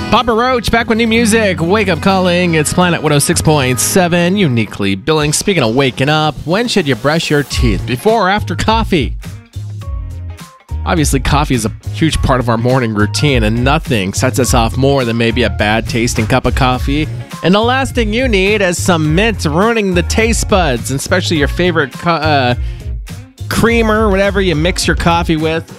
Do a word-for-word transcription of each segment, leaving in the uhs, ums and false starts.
Papa Roach back with new music. Wake Up Calling. It's Planet one oh six point seven. Uniquely billing. Speaking of waking up, when should you brush your teeth? Before or after coffee? Obviously, coffee is a huge part of our morning routine, and nothing sets us off more than maybe a bad tasting cup of coffee. And the last thing you need is some mint ruining the taste buds, and especially your favorite co- uh, creamer, whatever you mix your coffee with.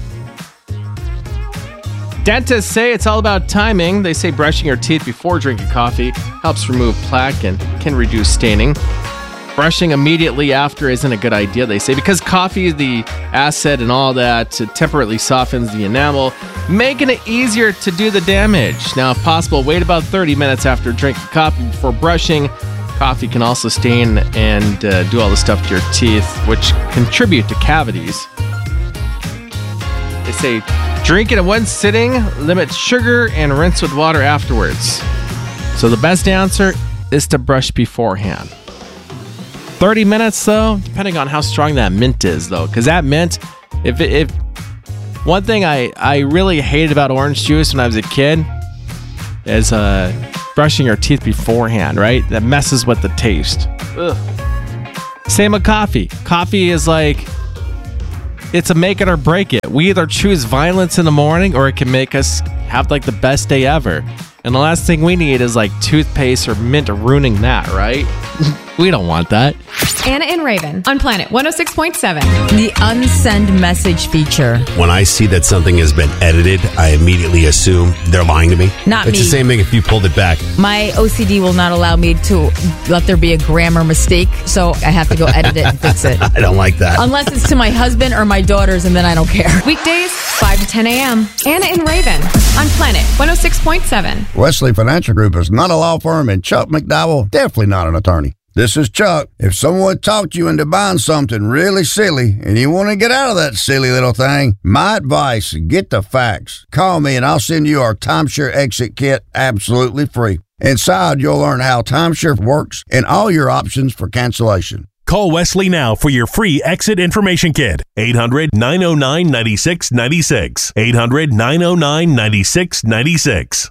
Dentists say it's all about timing. They say brushing your teeth before drinking coffee helps remove plaque and can reduce staining. Brushing immediately after isn't a good idea, they say, because coffee, the acid and all that, it temporarily softens the enamel, making it easier to do the damage. Now, if possible, wait about thirty minutes after drinking coffee before brushing. Coffee can also stain and uh, do all the stuff to your teeth, which contribute to cavities. They say drink it in one sitting, limit sugar, and rinse with water afterwards. So the best answer is to brush beforehand. thirty minutes, though, depending on how strong that mint is, though. Because that mint, if, if one thing I, I really hated about orange juice when I was a kid is uh, brushing your teeth beforehand, right? That messes with the taste. Ugh. Same with coffee. Coffee is like, it's a make it or break it. We either choose violence in the morning or it can make us have like the best day ever. And the last thing we need is like toothpaste or mint ruining that, right? We don't want that. Anna and Raven on Planet one oh six point seven. The unsend message feature. When I see that something has been edited, I immediately assume they're lying to me. Not it's me. It's the same thing if you pulled it back. My O C D will not allow me to let there be a grammar mistake, so I have to go edit it and fix it. I don't like that. Unless it's to my husband or my daughters, and then I don't care. Weekdays, five to ten a.m. Anna and Raven on Planet one oh six point seven. Wesley Financial Group is not a law firm, and Chuck McDowell definitely not an attorney. This is Chuck. If someone talked you into buying something really silly and you want to get out of that silly little thing, my advice, get the facts. Call me and I'll send you our timeshare exit kit absolutely free. Inside, you'll learn how timeshare works and all your options for cancellation. Call Wesley now for your free exit information kit. eight hundred, nine oh nine, nine six nine six. eight hundred, nine oh nine, nine six nine six.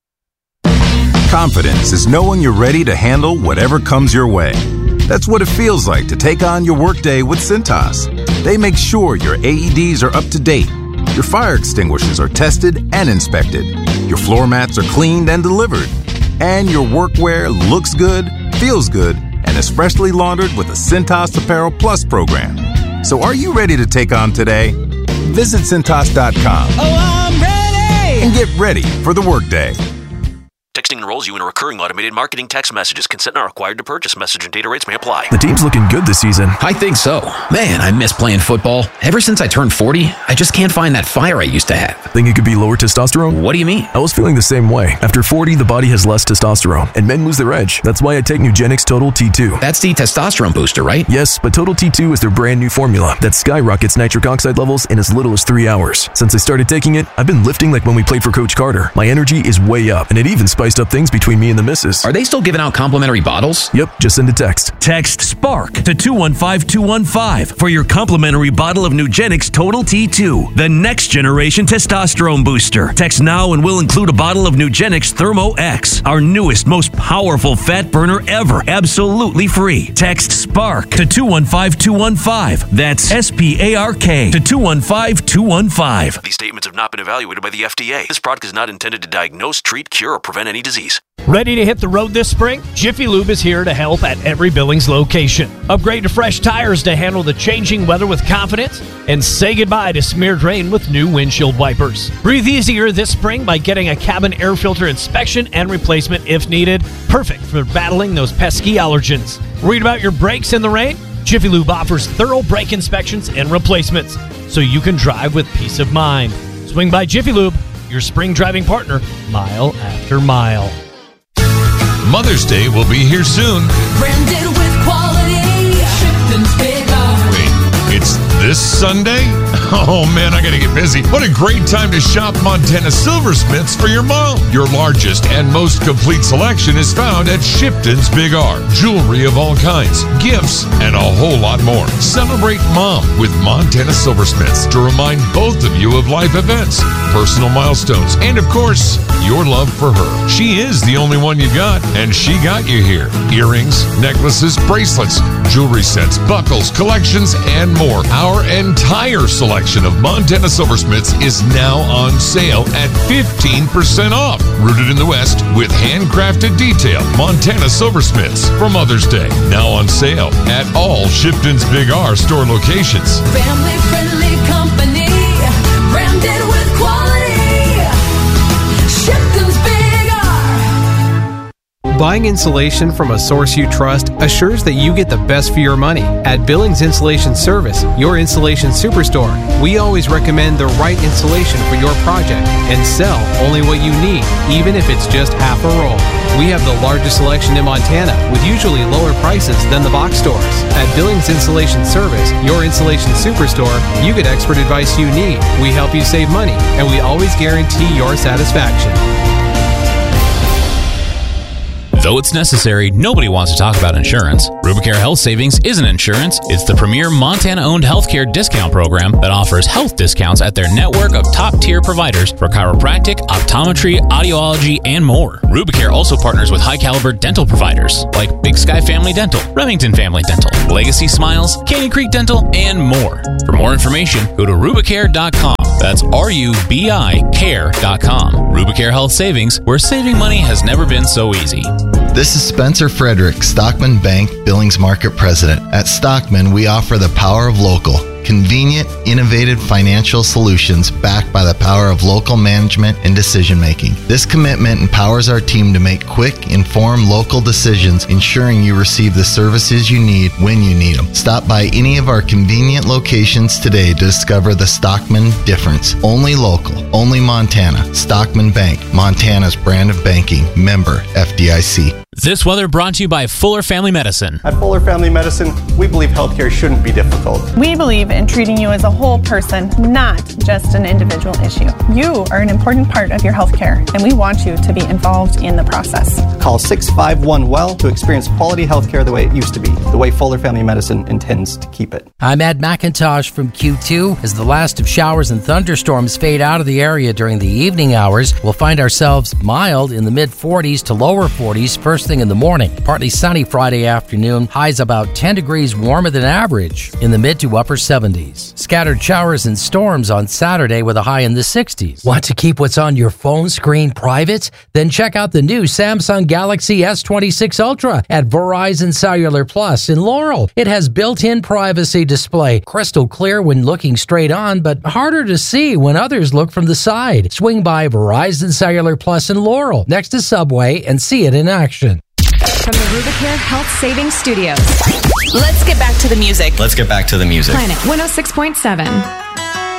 Confidence is knowing you're ready to handle whatever comes your way. That's what it feels like to take on your workday with Cintas. They make sure your A E Ds are up to date, your fire extinguishers are tested and inspected, your floor mats are cleaned and delivered, and your workwear looks good, feels good, and is freshly laundered with the Cintas Apparel Plus program. So are you ready to take on today? Visit Cintas dot com. Oh, I'm ready! And get ready for the workday. Texting enrolls you in a recurring automated marketing text messages. Consent not required to purchase. Message and data rates may apply. The team's looking good this season. I think so. Man, I miss playing football. Ever since I turned forty, I just can't find that fire I used to have. Think it could be lower testosterone? What do you mean? I was feeling the same way. After forty, the body has less testosterone, and men lose their edge. That's why I take Nugenix Total T two. That's the testosterone booster, right? Yes, but Total T two is their brand new formula that skyrockets nitric oxide levels in as little as three hours. Since I started taking it, I've been lifting like when we played for Coach Carter. My energy is way up, and it even spiced up things between me and the missus. Are they still giving out complimentary bottles? Yep, just send a text. Text SPARK to two one five two one five for your complimentary bottle of Nugenix Total T two, the next generation testosterone booster. Text now and we'll include a bottle of Nugenix Thermo X, our newest, most powerful fat burner ever, absolutely free. Text SPARK to two one five two one five. That's S P A R K to two one five two one five. These statements have not been evaluated by the F D A. This product is not intended to diagnose, treat, cure, or prevent any disease. Ready to hit the road this spring? Jiffy Lube is here to help at every Billings location. Upgrade to fresh tires to handle the changing weather with confidence, and say goodbye to smeared rain with new windshield wipers. Breathe easier this spring by getting a cabin air filter inspection and replacement if needed. Perfect for battling those pesky allergens. Worried about your brakes in the rain? Jiffy Lube offers thorough brake inspections and replacements, so you can drive with peace of mind. Swing by Jiffy Lube, your spring driving partner, mile after mile. Mother's Day will be here soon. Branded with quality. Shipton's Big R. Wait, it's this Sunday? Oh man, I gotta get busy. What a great time to shop Montana Silversmiths for your mom. Your largest and most complete selection is found at Shipton's Big R. Jewelry of all kinds, gifts, and a whole lot more. Celebrate mom with Montana Silversmiths to remind both of you of life events, personal milestones, and of course, your love for her. She is the only one you got, and she got you here. Earrings, necklaces, bracelets, jewelry sets, buckles, collections, and more. Our entire selection of Montana Silversmiths is now on sale at fifteen percent off. Rooted in the West with handcrafted detail. Montana Silversmiths for Mother's Day. Now on sale at all Shipton's Big R store locations. Family friendly company, branded with quality. Shipton's Big R. Buying insulation from a source you trust assures that you get the best for your money. At Billings Insulation Service, your insulation superstore, we always recommend the right insulation for your project and sell only what you need, even if it's just half a roll. We have the largest selection in Montana with usually lower prices than the box stores. At Billings Insulation Service, your insulation superstore, you get expert advice you need. We help you save money, and we always guarantee your satisfaction. Though it's necessary, nobody wants to talk about insurance. Rubicare Health Savings isn't insurance. It's the premier Montana-owned healthcare discount program that offers health discounts at their network of top-tier providers for chiropractic, optometry, audiology, and more. Rubicare also partners with high-caliber dental providers like Big Sky Family Dental, Remington Family Dental, Legacy Smiles, Canyon Creek Dental, and more. For more information, go to rubicare dot com. That's R U B I care dot com. Rubicare Health Savings, where saving money has never been so easy. This is Spencer Frederick, Stockman Bank Billings Market President. At Stockman, we offer the power of local. Convenient, innovative financial solutions backed by the power of local management and decision making. This commitment empowers our team to make quick, informed local decisions, ensuring you receive the services you need when you need them. Stop by any of our convenient locations today to discover the Stockman difference. Only local, only Montana. Stockman Bank, Montana's brand of banking. Member F D I C. This weather brought to you by Fuller Family Medicine. At Fuller Family Medicine, we believe healthcare shouldn't be difficult. We believe in treating you as a whole person, not just an individual issue. You are an important part of your healthcare, and we want you to be involved in the process. Call six five one well to experience quality healthcare the way it used to be, the way Fuller Family Medicine intends to keep it. I'm Ed McIntosh from Q two. As the last of showers and thunderstorms fade out of the area during the evening hours, we'll find ourselves mild in the mid forties to lower forties first thing in the morning. Partly sunny Friday afternoon, highs about ten degrees warmer than average in the mid to upper seventies. Scattered showers and storms on Saturday with a high in the sixties. Want to keep what's on your phone screen private? Then check out the new Samsung Galaxy S twenty-six Ultra at Verizon Cellular Plus in Laurel. It has built-in privacy display, crystal clear when looking straight on, but harder to see when others look from the side. Swing by Verizon Cellular Plus in Laurel, next to Subway, and see it in action. From the Rubicare Health Savings Studios. Let's get back to the music. Let's get back to the music. Planet one oh six point seven.